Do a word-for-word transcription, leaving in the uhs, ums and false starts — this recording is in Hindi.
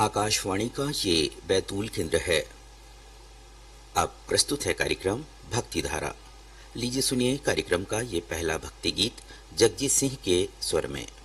आकाशवाणी का ये बैतूल केंद्र है। अब प्रस्तुत है कार्यक्रम भक्ति धारा। लीजिए सुनिए कार्यक्रम का ये पहला भक्ति गीत जगजीत सिंह के स्वर में।